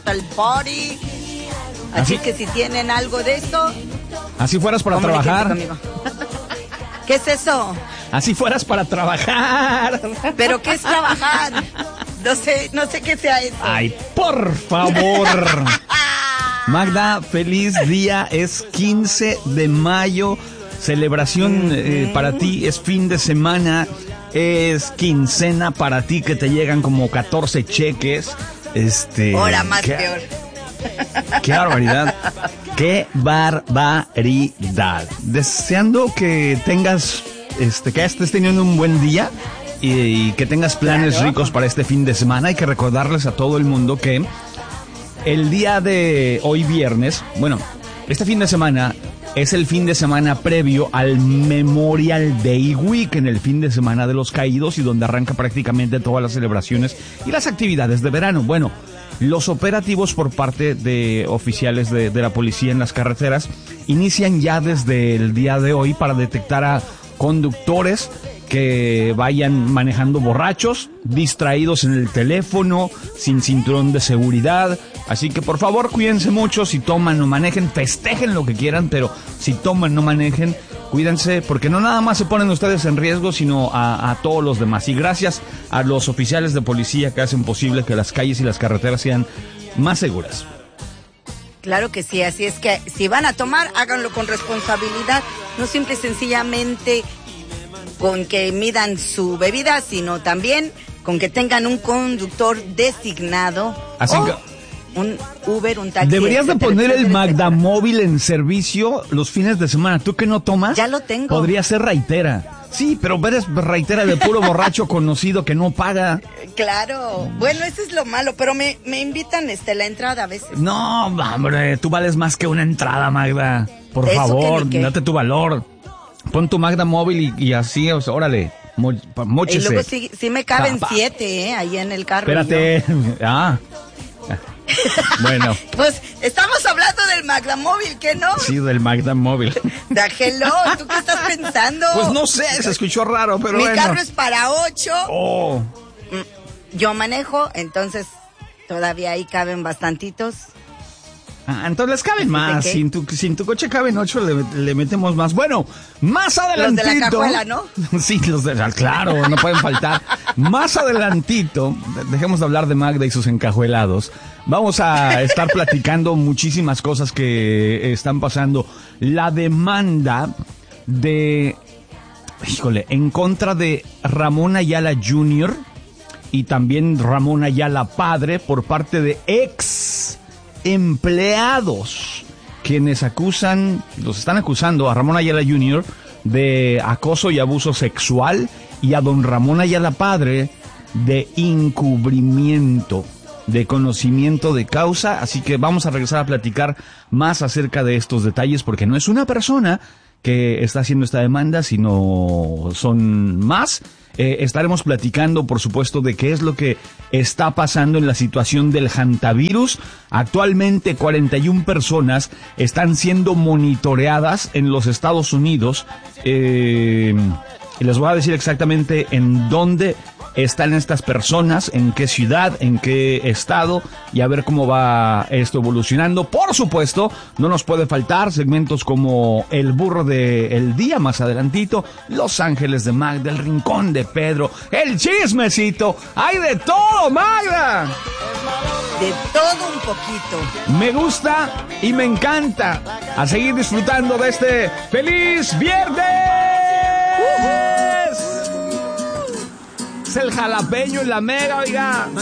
hasta el party. Así que si tienen algo de eso... Así fueras para trabajar. ¿Qué es eso? Así fueras para trabajar. ¿Pero qué es trabajar? No sé qué sea eso. Ay, por favor. Magda, feliz día. Es 15 de mayo. Celebración para ti. Es fin de semana. Es quincena para ti, que te llegan como 14 cheques. Hora más peor. Qué barbaridad. Qué barbaridad. Deseando que tengas, que estés teniendo un buen día y que tengas planes ricos para este fin de semana. Hay que recordarles a todo el mundo que el día de hoy viernes, bueno, este fin de semana es el fin de semana previo al Memorial Day Week, en el fin de semana de los caídos, y donde arranca prácticamente todas las celebraciones y las actividades de verano. Bueno, los operativos por parte de oficiales de la policía en las carreteras inician ya desde el día de hoy para detectar a conductores que vayan manejando borrachos, distraídos en el teléfono, sin cinturón de seguridad. Así que por favor cuídense mucho. Si toman, no manejen, festejen lo que quieran, pero si toman, no manejen. Cuídense, porque no nada más se ponen ustedes en riesgo, sino a todos los demás. Y gracias a los oficiales de policía que hacen posible que las calles y las carreteras sean más seguras. Claro que sí, así es que si van a tomar, háganlo con responsabilidad, no simple y sencillamente con que midan su bebida, sino también con que tengan un conductor designado. Así que un Uber, un taxi. Deberías de poner el Magda Móvil en servicio los fines de semana. ¿Tú que no tomas? Ya lo tengo. Podría ser raitera. Sí, pero eres raitera de puro borracho conocido que no paga. Claro. Bueno, eso es lo malo, pero me invitan la entrada a veces. No, hombre, tú vales más que una entrada, Magda. Por favor, date tu valor. Pon tu Magda Móvil y así, o sea, órale, móchese. Y luego sí me caben 7, ahí en el carro. Espérate. Bueno. Pues estamos hablando del Magda Móvil, ¿qué no? Sí, del Magda Móvil. Hello, ¿tú qué estás pensando? Pues no sé, se escuchó raro, pero Mi bueno. carro es para 8. Oh. Yo manejo, entonces todavía ahí caben bastantitos. Entonces les caben más. Sin tu coche caben 8, le metemos más. Bueno, más adelantito. Los de la cajuela, ¿no? Sí, claro, no pueden faltar. Más adelantito, dejemos de hablar de Magda y sus encajuelados. Vamos a estar platicando muchísimas cosas que están pasando. La demanda en contra de Ramón Ayala Jr. y también Ramón Ayala padre por parte de ex empleados, quienes los están acusando a Ramón Ayala Jr. de acoso y abuso sexual, y a don Ramón Ayala padre de encubrimiento, de conocimiento de causa. Así que vamos a regresar a platicar más acerca de estos detalles, porque no es una persona que está haciendo esta demanda, sino son más. Estaremos platicando, por supuesto, de qué es lo que está pasando en la situación del hantavirus. Actualmente 41 personas están siendo monitoreadas en los Estados Unidos. Y les voy a decir exactamente en dónde están estas personas, en qué ciudad, en qué estado, y a ver cómo va esto evolucionando. Por supuesto, no nos puede faltar segmentos como el burro del día más adelantito, Los Ángeles de Magda, el rincón de Pedro, el chismecito. ¡Hay de todo, Magda! De todo un poquito. Me gusta y me encanta. A seguir disfrutando de este feliz viernes. Es el jalapeño y la mega, oiga.